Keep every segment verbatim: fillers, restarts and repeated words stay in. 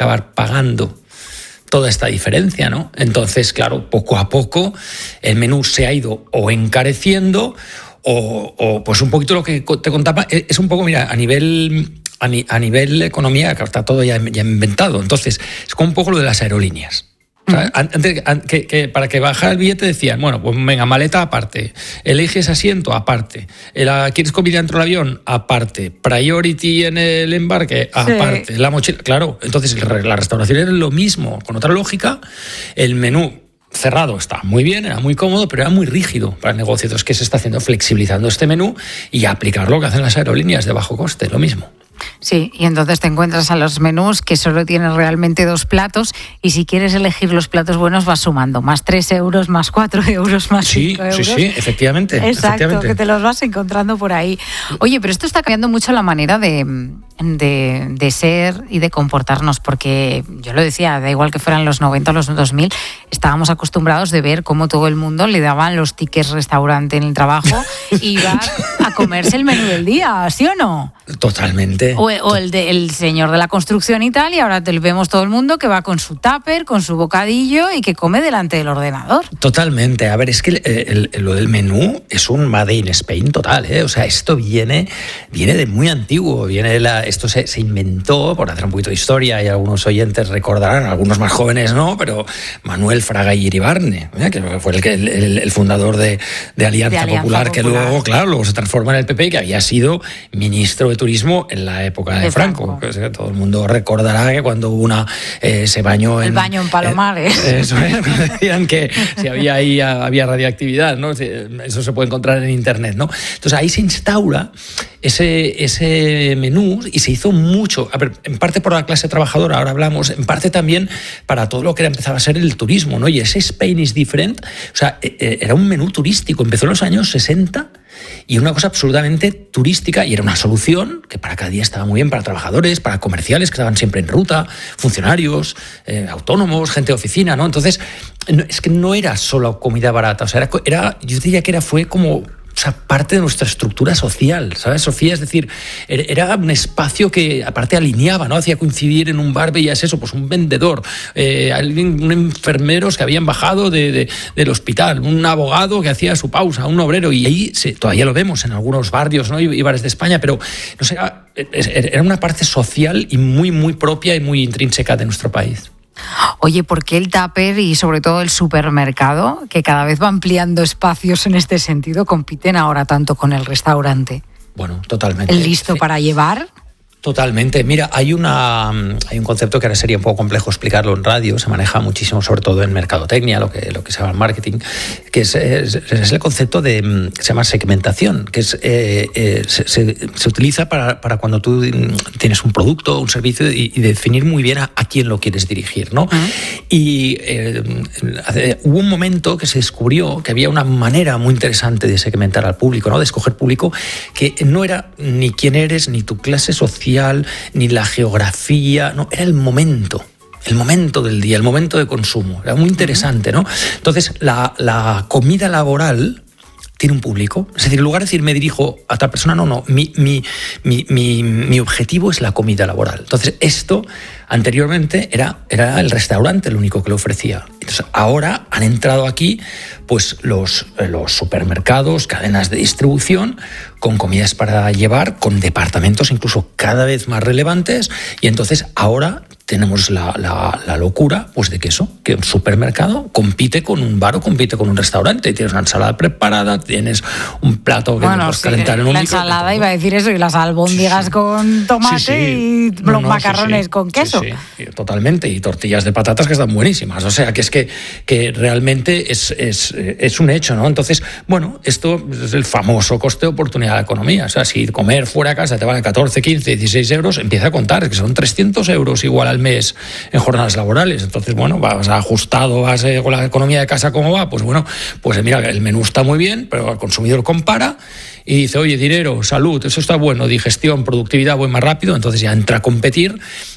acabar pagando toda esta diferencia, ¿no? Entonces, claro, poco a poco el menú se ha ido o encareciendo o, o pues un poquito lo que te contaba, es un poco, mira, a nivel... A, ni, a nivel economía, que está todo ya, ya inventado. Entonces, es como un poco lo de las aerolíneas. O sea, antes, que, que para que bajara el billete decían, bueno, pues venga, maleta aparte, eliges asiento aparte, ¿quieres comida dentro del avión? Aparte, priority en el embarque, aparte, sí. La mochila, claro. Entonces, la restauración era lo mismo, con otra lógica. El menú cerrado está muy bien, era muy cómodo, pero era muy rígido para el negocio. Entonces, ¿qué se está haciendo? Flexibilizando este menú y aplicar lo que hacen las aerolíneas de bajo coste, lo mismo. Sí, y entonces te encuentras a los menús que solo tienen realmente dos platos y si quieres elegir los platos buenos vas sumando más tres euros, más cuatro euros, más cinco euros. Sí, sí, sí, efectivamente. Exacto, efectivamente. Que te los vas encontrando por ahí. Oye, pero esto está cambiando mucho la manera de, de, de ser y de comportarnos, porque yo lo decía, da igual que fueran los noventa o los dos mil, estábamos acostumbrados de ver cómo todo el mundo le daban los tickets restaurante en el trabajo y iba a comerse el menú del día, ¿sí o no? Totalmente. O, o el, de, el señor de la construcción y tal, y ahora te vemos todo el mundo que va con su tupper, con su bocadillo y que come delante del ordenador. Totalmente. A ver, es que el, el, lo del menú es un Made in Spain total, ¿eh? O sea, esto viene, viene de muy antiguo. Viene de la, esto se, se inventó, por hacer un poquito de historia, y algunos oyentes recordarán, algunos más jóvenes no, pero Manuel Fraga y Iribarne, ¿eh? Que fue el, el, el fundador de, de, Alianza, de Alianza Popular, Popular, que luego, claro, luego se transforma en el P P, que había sido ministro de Turismo en la época de, de Franco. Franco. Que todo el mundo recordará que cuando una eh, se bañó en... El baño en Palomares. Eh, eso es, decían que si había ahí había radiactividad, ¿no? Eso se puede encontrar en internet, ¿no? Entonces ahí se instaura ese, ese menú y se hizo mucho, a ver, en parte por la clase trabajadora, ahora hablamos, en parte también para todo lo que empezaba a ser el turismo, ¿no? Y ese Spain is different, o sea, era un menú turístico, empezó en los años sesenta y una cosa absolutamente turística, y era una solución que para cada día estaba muy bien para trabajadores, para comerciales que estaban siempre en ruta, funcionarios, eh, autónomos, gente de oficina, ¿no? Entonces, no, es que no era solo comida barata, o sea, era, era yo diría que era, fue como... O sea, parte de nuestra estructura social, ¿sabes, Sofía? Es decir, era un espacio que aparte alineaba, ¿no? Hacía coincidir en un bar, veías eso, pues un vendedor, eh, alguien, un enfermeros que habían bajado de, de, del hospital, un abogado que hacía su pausa, un obrero, y ahí se, todavía lo vemos en algunos barrios, ¿no? Y bares de España, pero no sé, era una parte social y muy, muy propia y muy intrínseca de nuestro país. Oye, ¿por qué el tupper y sobre todo el supermercado, que cada vez va ampliando espacios en este sentido, compiten ahora tanto con el restaurante? Bueno, totalmente. ¿El listo para llevar? Totalmente. Mira, hay una hay un concepto que ahora sería un poco complejo explicarlo en radio, se maneja muchísimo, sobre todo en mercadotecnia, lo que, lo que se llama el marketing, que es, es, es el concepto de, que se llama segmentación, que es eh, eh, se, se, se utiliza para, para cuando tú tienes un producto, un servicio, y, y definir muy bien a, a quién lo quieres dirigir, ¿no? Uh-huh. Y eh, hubo un momento que se descubrió que había una manera muy interesante de segmentar al público, ¿no? De escoger público, que no era ni quién eres, ni tu clase social, ni la geografía, no, era el momento, el momento del día, el momento de consumo. Era muy interesante, ¿no? Entonces, la, la comida laboral tiene un público. Es decir, en lugar de decir me dirijo a tal persona, no, no, mi, mi, mi, mi, mi objetivo es la comida laboral. Entonces, esto anteriormente era, era el restaurante el único que lo ofrecía. Entonces, ahora han entrado aquí pues los, los supermercados, cadenas de distribución, con comidas para llevar, con departamentos incluso cada vez más relevantes, y entonces ahora tenemos la, la, la locura pues de que eso, que un supermercado compite con un bar o compite con un restaurante. Tienes una ensalada preparada, tienes un plato que bueno, puedes sí, calentar en un la micro. La ensalada iba a decir eso, y las albóndigas sí, con tomate sí, sí. y los no, no, macarrones sí, sí. con queso. Sí, sí, totalmente, y tortillas de patatas que están buenísimas. O sea, que es que, que realmente es, es, es un hecho, ¿no? Entonces, bueno, esto es el famoso coste de oportunidad de la economía. O sea, si comer fuera de casa te vale catorce, quince, dieciséis euros, empieza a contar, que son trescientos euros igual al mes en jornadas laborales. Entonces, bueno, vas ajustado, vas eh, con la economía de casa cómo va, pues bueno, pues mira, el menú está muy bien, pero el consumidor compara y dice, oye, dinero, salud, eso está bueno, digestión, productividad, voy más rápido, entonces ya entra a competir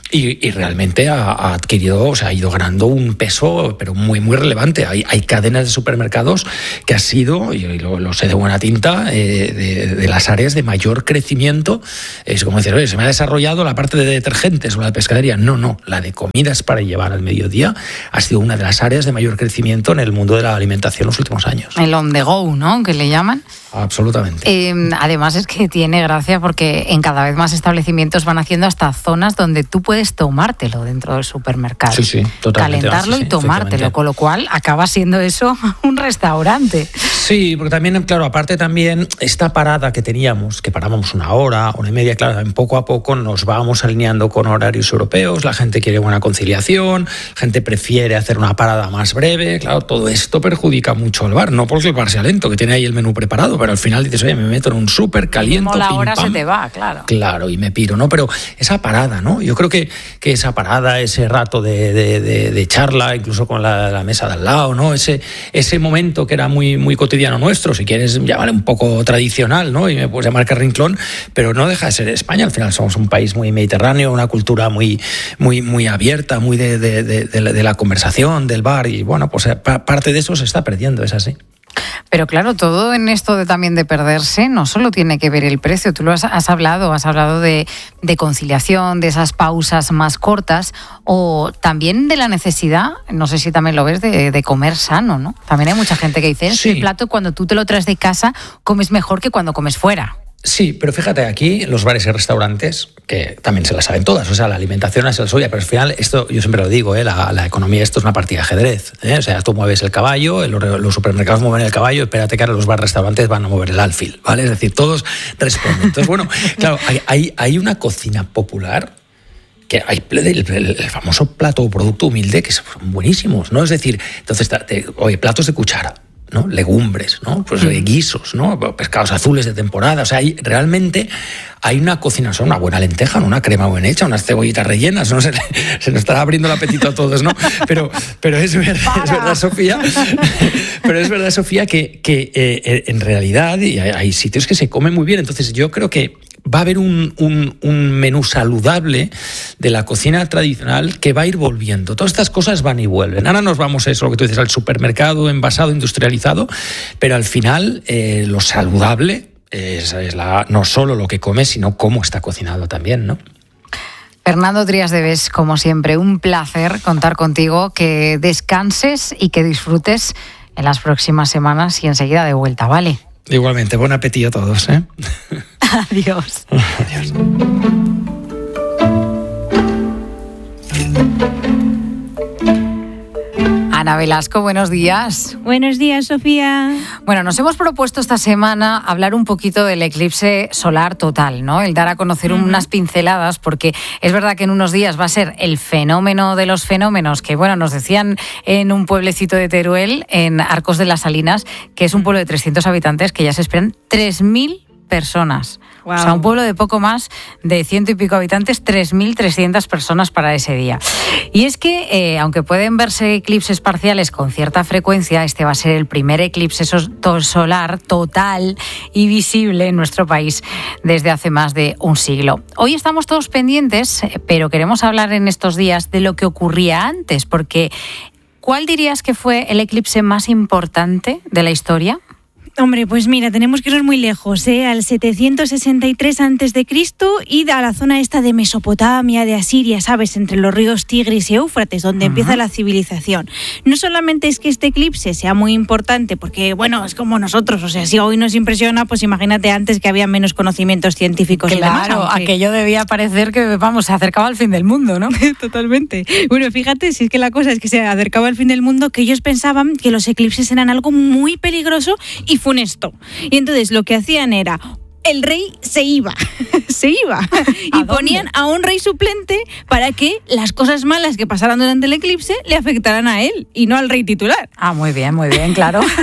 Y, y realmente ha, ha adquirido, o sea, ha ido ganando un peso, pero muy, muy relevante. Hay, hay cadenas de supermercados que ha sido, y lo, lo sé de buena tinta, eh, de, de las áreas de mayor crecimiento. Es como decir, oye, se me ha desarrollado la parte de detergentes o la de pescadería. No, no, la de comidas para llevar al mediodía ha sido una de las áreas de mayor crecimiento en el mundo de la alimentación en los últimos años. El on the go, ¿no? Que le llaman. Absolutamente. Eh, además es que tiene gracia porque en cada vez más establecimientos van haciendo hasta zonas donde tú puedes tomártelo dentro del supermercado. Sí, sí, totalmente. Calentarlo sí, sí, y tomártelo, con lo cual acaba siendo eso un restaurante. Sí, porque también, claro, aparte también esta parada que teníamos, que parábamos una hora, una y media, claro, poco a poco nos vamos alineando con horarios europeos, la gente quiere buena conciliación, la gente prefiere hacer una parada más breve, claro, todo esto perjudica mucho al bar, no porque el bar sea lento, que tiene ahí el menú preparado, pero al final dices, oye, me meto en un súper caliente. Como la pim, hora pam. Se te va, claro. Claro, y me piro, ¿no? Pero esa parada, ¿no? Yo creo que, que esa parada, ese rato de, de, de, de charla, incluso con la, la mesa de al lado, ¿no? Ese, ese momento que era muy, muy cotidiano nuestro, si quieres llamarle un poco tradicional, ¿no? Y me puedes llamar carrinclón, pero no deja de ser España. Al final somos un país muy mediterráneo, una cultura muy, muy, muy abierta, muy de, de, de, de, la, de la conversación, del bar, y bueno, pues parte de eso se está perdiendo, es así. Pero claro, todo en esto de también de perderse no solo tiene que ver el precio. Tú lo has, has hablado, has hablado de, de conciliación, de esas pausas más cortas, o también de la necesidad, no sé si también lo ves, de, de comer sano, ¿no? También hay mucha gente que dice, sí. Este plato cuando tú te lo traes de casa comes mejor que cuando comes fuera. Sí, pero fíjate, aquí los bares y restaurantes, que también se las saben todas, o sea, la alimentación es la suya, pero al final, esto yo siempre lo digo, ¿eh? la, la economía, esto es una partida de ajedrez, ¿eh? O sea, tú mueves el caballo, los, los supermercados mueven el caballo, espérate que ahora los bares y restaurantes van a mover el alfil, ¿vale? Es decir, todos responden. Entonces, bueno, claro, hay, hay, hay una cocina popular que hay el, el, el famoso plato o producto humilde que son buenísimos, ¿no? Es decir, entonces, te, oye, platos de cuchara, ¿no? Legumbres, ¿no? Pues mm. guisos, ¿no? Pescados azules de temporada. O sea, hay, realmente hay una cocina, o sea, una buena lenteja, ¿no? Una crema bien hecha, unas cebollitas rellenas, ¿no? Se, se nos estará abriendo el apetito a todos, ¿no? Pero, pero es verdad, es verdad, Sofía, pero es verdad, Sofía, que, que eh, en realidad hay, hay sitios que se comen muy bien. Entonces yo creo que va a haber un, un, un menú saludable de la cocina tradicional que va a ir volviendo. Todas estas cosas van y vuelven. Ahora nos vamos a eso, lo que tú dices, al supermercado envasado, industrializado, pero al final eh, lo saludable es, es la, no solo lo que comes, sino cómo está cocinado también, ¿no? Fernando Trías de Bes, como siempre, un placer contar contigo, que descanses y que disfrutes en las próximas semanas y enseguida de vuelta, ¿vale? Igualmente, buen apetito a todos, ¿eh? Adiós. Adiós. Ana Velasco, buenos días. Buenos días, Sofía. Bueno, nos hemos propuesto esta semana hablar un poquito del eclipse solar total, ¿no? El dar a conocer uh-huh. unas pinceladas, porque es verdad que en unos días va a ser el fenómeno de los fenómenos, que bueno, nos decían en un pueblecito de Teruel, en Arcos de las Salinas, que es un pueblo de trescientos habitantes, que ya se esperan tres mil personas. Wow. O sea, un pueblo de poco más de ciento y pico habitantes, tres mil trescientas personas para ese día. Y es que, eh, aunque pueden verse eclipses parciales con cierta frecuencia, este va a ser el primer eclipse solar total y visible en nuestro país desde hace más de un siglo. Hoy estamos todos pendientes, pero queremos hablar en estos días de lo que ocurría antes, porque ¿cuál dirías que fue el eclipse más importante de la historia? Hombre, pues mira, tenemos que irnos muy lejos, ¿eh? Al setecientos sesenta y tres antes de Cristo y a la zona esta de Mesopotamia, de Asiria, ¿sabes? Entre los ríos Tigris y Éufrates, donde uh-huh. empieza la civilización. No solamente es que este eclipse sea muy importante, porque, bueno, es como nosotros, o sea, si hoy nos impresiona, pues imagínate antes que había menos conocimientos científicos. Claro, aunque... aquello debía parecer que, vamos, se acercaba al fin del mundo, ¿no? Totalmente. Bueno, fíjate, si es que la cosa es que se acercaba al fin del mundo, que ellos pensaban que los eclipses eran algo muy peligroso y funesto. Y entonces lo que hacían era, el rey se iba, se iba, y ponían a un rey suplente para que las cosas malas que pasaran durante el eclipse le afectaran a él y no al rey titular. Ah, muy bien, muy bien, claro.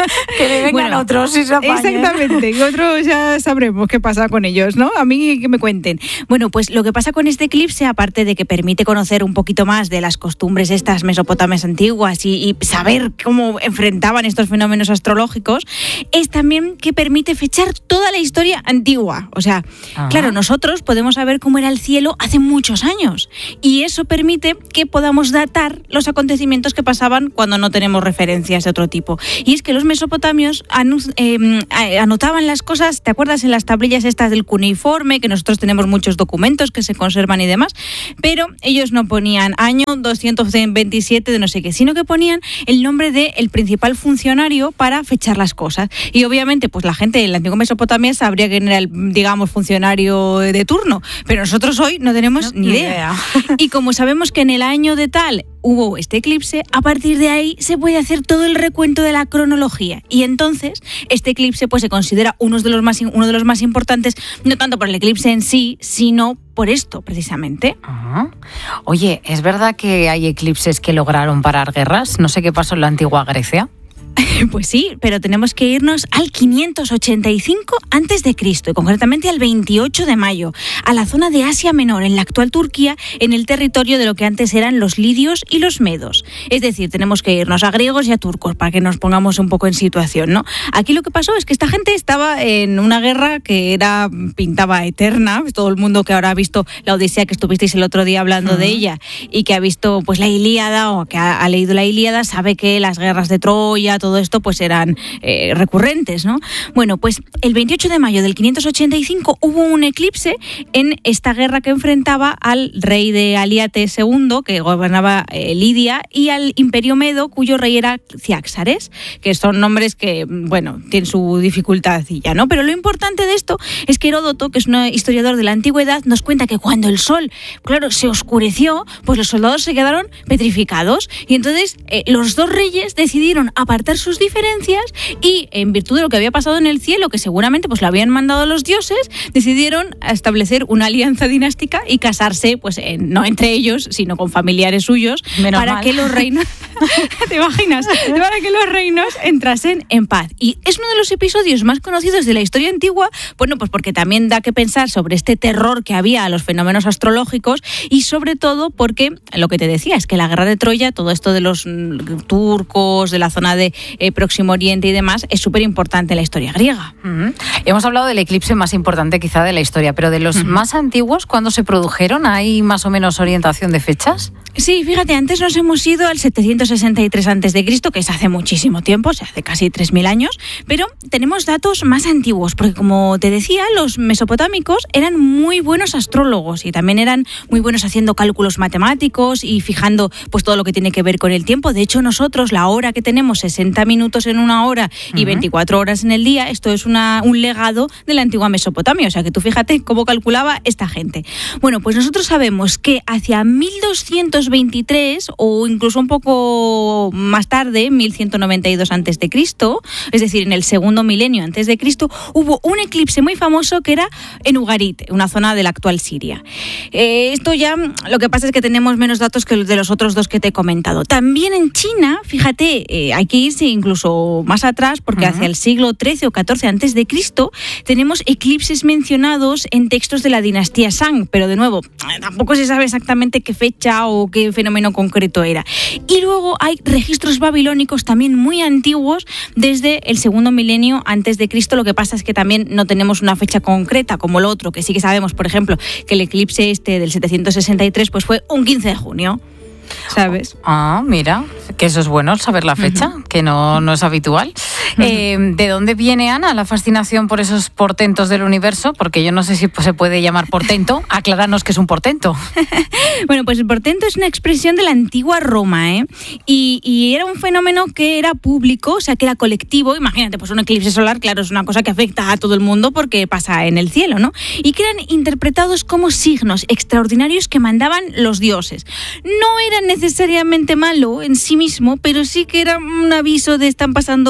Que le vengan bueno, otros y se apañen. Exactamente, y otros ya sabremos qué pasa con ellos, ¿no? A mí que me cuenten. Bueno, pues lo que pasa con este eclipse, aparte de que permite conocer un poquito más de las costumbres estas mesopotamias antiguas y, y saber cómo enfrentaban estos fenómenos astrológicos, es también que permite fechar toda la historia antigua. O sea, Ajá. claro, nosotros podemos saber cómo era el cielo hace muchos años y eso permite que podamos datar los acontecimientos que pasaban cuando no tenemos referencias de otro tipo. Y es que los mesopotamios anu- eh, anotaban las cosas, ¿te acuerdas? En las tablillas estas del cuneiforme, que nosotros tenemos muchos documentos que se conservan y demás, pero ellos no ponían año doscientos veintisiete de no sé qué, sino que ponían el nombre del principal funcionario para fechar las cosas. Y obviamente, pues la gente en la antigua Mesopotamia sabría quién era el, digamos, funcionario de turno, pero nosotros hoy no tenemos no, ni idea. idea. Y como sabemos que en el año de tal hubo este eclipse, a partir de ahí se puede hacer todo el recuento de la cronología. Y entonces, este eclipse pues se considera uno de los más, uno de los más importantes, no tanto por el eclipse en sí, sino por esto, precisamente. Ajá. Oye, ¿es verdad que hay eclipses que lograron parar guerras? No sé qué pasó en la antigua Grecia. Pues sí, pero tenemos que irnos al quinientos ochenta y cinco antes de Cristo y concretamente al veintiocho de mayo, a la zona de Asia Menor, en la actual Turquía, en el territorio de lo que antes eran los lidios y los medos. Es decir, tenemos que irnos a griegos y a turcos para que nos pongamos un poco en situación, ¿no? Aquí lo que pasó es que esta gente estaba en una guerra que era pintaba eterna. Todo el mundo que ahora ha visto la Odisea, que estuvisteis el otro día hablando uh-huh. de ella, y que ha visto pues la Ilíada o que ha, ha leído la Ilíada, sabe que las guerras de Troya, todo esto pues eran eh, recurrentes, ¿no? Bueno, pues el veintiocho de mayo del quinientos ochenta y cinco hubo un eclipse en esta guerra que enfrentaba al rey de Aliate segundo, que gobernaba eh, Lidia, y al imperio medo, cuyo rey era Ciáxares, que son nombres que, bueno, tienen su dificultad ya, ¿no? Pero lo importante de esto es que Heródoto, que es un historiador de la antigüedad, nos cuenta que cuando el sol, claro, se oscureció, pues los soldados se quedaron petrificados y entonces eh, los dos reyes decidieron apartar sus diferencias y, en virtud de lo que había pasado en el cielo, que seguramente pues lo habían mandado los dioses, decidieron establecer una alianza dinástica y casarse, pues en, no entre ellos, sino con familiares suyos, Menos para mal. que los reinos ¿te imaginas? Para que los reinos entrasen en paz. Y es uno de los episodios más conocidos de la historia antigua, bueno, pues porque también da que pensar sobre este terror que había a los fenómenos astrológicos y sobre todo porque, lo que te decía, es que la guerra de Troya, todo esto de los turcos, de la zona de eh, Próximo Oriente y demás, es súper importante en la historia griega. Uh-huh. Hemos hablado del eclipse más importante quizá de la historia, pero de los uh-huh. más antiguos, ¿cuándo se produjeron? ¿Hay más o menos orientación de fechas? Sí, fíjate, antes nos hemos ido al setecientos sesenta y tres antes de Cristo, que es hace muchísimo tiempo, o sea, hace casi tres mil años, pero tenemos datos más antiguos, porque como te decía, los mesopotámicos eran muy buenos astrólogos y también eran muy buenos haciendo cálculos matemáticos y fijando pues todo lo que tiene que ver con el tiempo. De hecho, nosotros, la hora que tenemos, sesenta minutos en una hora y uh-huh. veinticuatro horas en el día, esto es una, un legado de la antigua Mesopotamia, o sea, que tú fíjate cómo calculaba esta gente. Bueno, pues nosotros sabemos que hacia mil doscientos veintitrés o incluso un poco más tarde, mil ciento noventa y dos antes de Cristo, es decir, en el segundo milenio antes de Cristo, hubo un eclipse muy famoso que era en Ugarit, una zona de la actual Siria. Eh, esto ya, lo que pasa es que tenemos menos datos que los de los otros dos que te he comentado. También en China, fíjate, eh, hay que irse incluso más atrás, porque uh-huh. hacia el siglo trece o catorce antes de Cristo tenemos eclipses mencionados en textos de la dinastía Shang, pero de nuevo, tampoco se sabe exactamente qué fecha o qué fenómeno concreto era. Y luego hay registros babilónicos también muy antiguos desde el segundo milenio antes de Cristo. Lo que pasa es que también no tenemos una fecha concreta como el otro, que sí que sabemos, por ejemplo, que el eclipse este del setecientos sesenta y tres pues fue un quince de junio. ¿Sabes? Ah, mira, que eso es bueno, saber la fecha, uh-huh. que no, no es habitual. Uh-huh. Eh, ¿De dónde viene, Ana, la fascinación por esos portentos del universo? Porque yo no sé si se puede llamar portento. Acláranos qué es un portento. Bueno, pues el portento es una expresión de la antigua Roma, ¿eh? Y, y era un fenómeno que era público, o sea, que era colectivo. Imagínate, pues un eclipse solar, claro, es una cosa que afecta a todo el mundo porque pasa en el cielo, ¿no? Y que eran interpretados como signos extraordinarios que mandaban los dioses. No era necesariamente malo en sí mismo, pero sí que era un aviso de están pasando cosas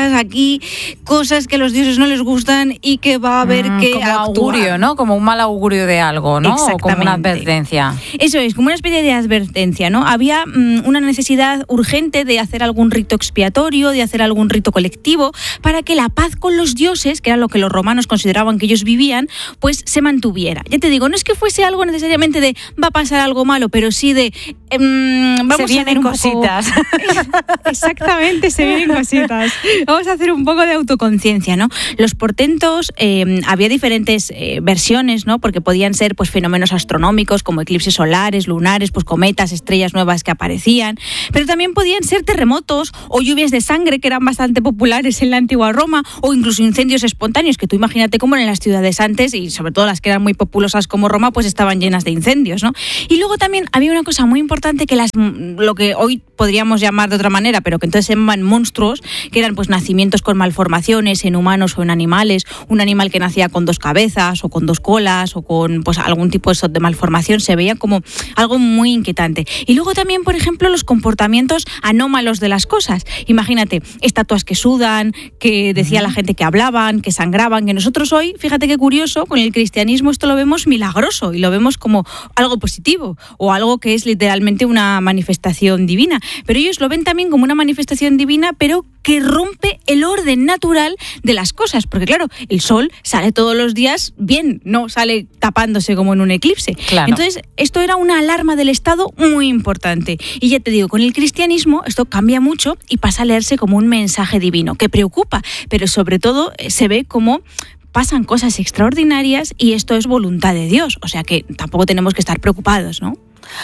cosas aquí, cosas que a los dioses no les gustan y que va a haber mm, que como actuar. augurio, ¿no? Como un mal augurio de algo, ¿no? Exactamente. O como una advertencia. Eso es, como una especie de advertencia, ¿no? Había mmm, una necesidad urgente de hacer algún rito expiatorio, de hacer algún rito colectivo, para que la paz con los dioses, que era lo que los romanos consideraban que ellos vivían, pues se mantuviera. Ya te digo, no es que fuese algo necesariamente de va a pasar algo malo, pero sí de mmm, vamos se vienen a hacer cositas. Poco... Exactamente, se vienen cositas. Vamos a hacer un poco de autoconciencia, ¿no? Los portentos, eh, había diferentes eh, versiones, ¿no? Porque podían ser pues fenómenos astronómicos como eclipses solares, lunares, pues cometas, estrellas nuevas que aparecían, pero también podían ser terremotos o lluvias de sangre que eran bastante populares en la antigua Roma, o incluso incendios espontáneos, que tú imagínate cómo en las ciudades antes, y sobre todo las que eran muy populosas como Roma, pues estaban llenas de incendios, ¿no? Y luego también había una cosa muy importante que las, lo que hoy podríamos llamar de otra manera, pero que entonces se llaman monstruos, que eran pues nacimientos con malformaciones en humanos o en animales, un animal que nacía con dos cabezas o con dos colas o con pues algún tipo de malformación, se veía como algo muy inquietante. Y luego también, por ejemplo, los comportamientos anómalos de las cosas. Imagínate, estatuas que sudan, que decía la gente que hablaban, que sangraban, que nosotros hoy, fíjate qué curioso, con el cristianismo esto lo vemos milagroso y lo vemos como algo positivo o algo que es literalmente una manifestación divina. Pero ellos lo ven también como una manifestación divina, pero que rompe el orden natural de las cosas. Porque claro, el sol sale todos los días bien, no sale tapándose como en un eclipse. Claro. Entonces, esto era una alarma del Estado muy importante. Y ya te digo, con el cristianismo esto cambia mucho y pasa a leerse como un mensaje divino, que preocupa, pero sobre todo se ve como pasan cosas extraordinarias y esto es voluntad de Dios. O sea que tampoco tenemos que estar preocupados, ¿no?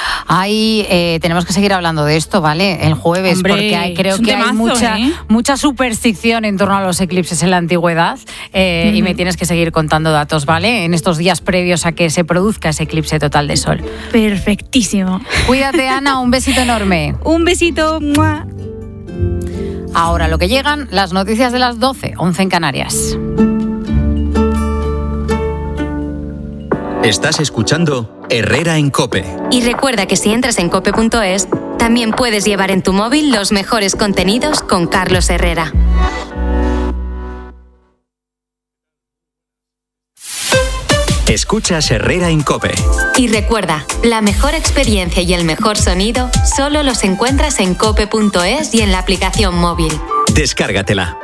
Ahí eh, tenemos que seguir hablando de esto, ¿vale? El jueves, Hombre, porque hay, creo que temazo, hay mucha, ¿eh? mucha superstición en torno a los eclipses en la antigüedad eh, uh-huh. y me tienes que seguir contando datos, ¿vale? En estos días previos a que se produzca ese eclipse total de sol. Perfectísimo. Cuídate, Ana, un besito enorme. Un besito. ¡Mua! Ahora lo que llegan, las noticias de las doce, once en Canarias. Estás escuchando Herrera en COPE. Y recuerda que si entras en cope punto es, también puedes llevar en tu móvil los mejores contenidos con Carlos Herrera. Escuchas Herrera en COPE. Y recuerda, la mejor experiencia y el mejor sonido solo los encuentras en cope punto es y en la aplicación móvil. Descárgatela.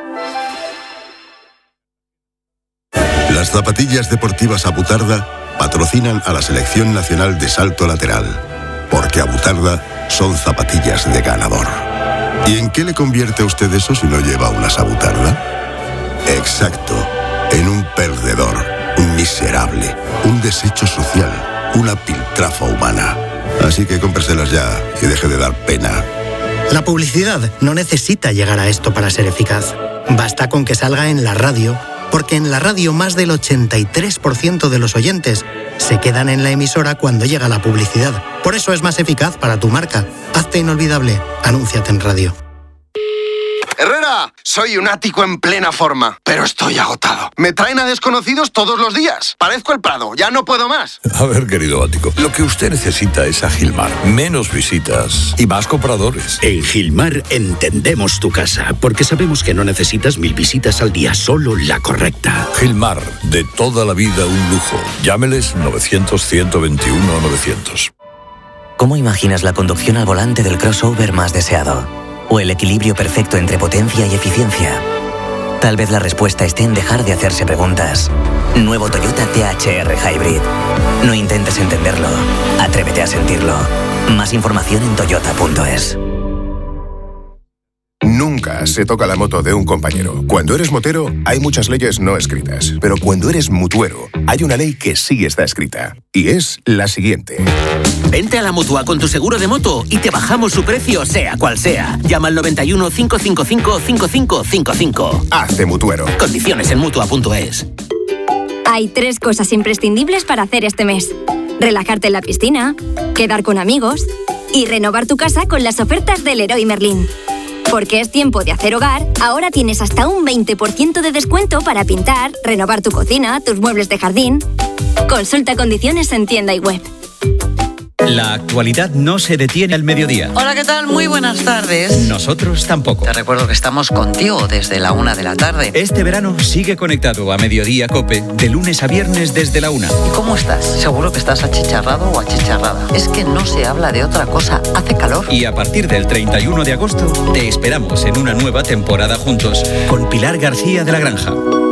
Las zapatillas deportivas Abutarda patrocinan a la Selección Nacional de Salto Lateral, porque Abutarda son zapatillas de ganador. ¿Y en qué le convierte a usted eso si no lleva unas Abutarda? Exacto, en un perdedor, un miserable, un desecho social, una piltrafa humana. Así que cómpreselas ya y deje de dar pena. La publicidad no necesita llegar a esto para ser eficaz. Basta con que salga en la radio, porque en la radio más del ochenta y tres por ciento de los oyentes se quedan en la emisora cuando llega la publicidad. Por eso es más eficaz para tu marca. Hazte inolvidable. Anúnciate en radio. Herrera, soy un ático en plena forma, pero estoy agotado. Me traen a desconocidos todos los días. Parezco el Prado, ya no puedo más. A ver, querido ático, lo que usted necesita es a Gilmar. Menos visitas y más compradores. En Gilmar entendemos tu casa, porque sabemos que no necesitas mil visitas al día, solo la correcta. Gilmar, de toda la vida un lujo. Llámeles novecientos, ciento veintiuno, novecientos. ¿Cómo imaginas la conducción al volante del crossover más deseado? ¿O el equilibrio perfecto entre potencia y eficiencia? Tal vez la respuesta esté en dejar de hacerse preguntas. Nuevo Toyota T H R Hybrid. No intentes entenderlo, atrévete a sentirlo. Más información en toyota punto es. Nunca se toca la moto de un compañero. Cuando eres motero, hay muchas leyes no escritas. Pero cuando eres mutuero, hay una ley que sí está escrita. Y es la siguiente. Vente a la Mutua con tu seguro de moto y te bajamos su precio, sea cual sea. Llama al noventa y uno, cinco cinco cinco, cinco cinco cinco cinco. Hazte mutuero. Condiciones en mutua punto es. Hay tres cosas imprescindibles para hacer este mes: relajarte en la piscina, quedar con amigos y renovar tu casa con las ofertas del Leroy Merlin. Porque es tiempo de hacer hogar, ahora tienes hasta un veinte por ciento de descuento para pintar, renovar tu cocina, tus muebles de jardín. Consulta condiciones en tienda y web. La actualidad no se detiene al mediodía. Hola, ¿qué tal? Muy buenas tardes. Nosotros tampoco. Te recuerdo que estamos contigo desde la una de la tarde. Este verano sigue conectado a Mediodía COPE de lunes a viernes desde la una. ¿Y cómo estás? Seguro que estás achicharrado o achicharrada. Es que no se habla de otra cosa. Hace calor. Y a partir del treinta y uno de agosto te esperamos en una nueva temporada juntos con Pilar García de la Granja.